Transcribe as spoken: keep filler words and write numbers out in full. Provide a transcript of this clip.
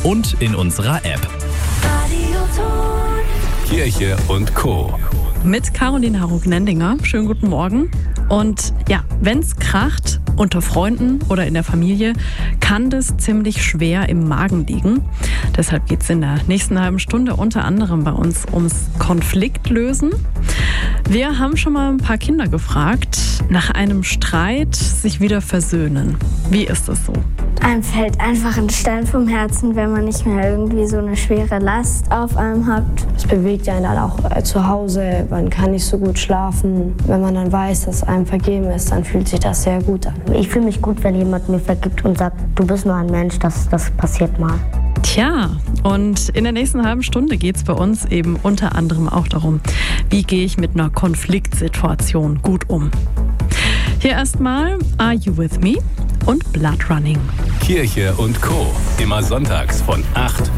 und in unserer App. Kirche und Co. Mit Caroline Harug-Nendinger. Schönen guten Morgen. Und ja, wenn's kracht unter Freunden oder in der Familie, kann das ziemlich schwer im Magen liegen. Deshalb geht es in der nächsten halben Stunde unter anderem bei uns ums Konfliktlösen. Wir haben schon mal ein paar Kinder gefragt, nach einem Streit sich wieder versöhnen. Wie ist das so? Einem fällt einfach ein Stein vom Herzen, wenn man nicht mehr irgendwie so eine schwere Last auf einem hat. Es bewegt einen dann auch äh, zu Hause, man kann nicht so gut schlafen. Wenn man dann weiß, dass einem vergeben ist, dann fühlt sich das sehr gut an. Ich fühle mich gut, wenn jemand mir vergibt und sagt, du bist nur ein Mensch, das, das passiert mal. Tja, und in der nächsten halben Stunde geht es bei uns eben unter anderem auch darum, wie gehe ich mit einer Konfliktsituation gut um. Hier erstmal Are You With Me und Blood Running. Kirche und Co. Immer sonntags von acht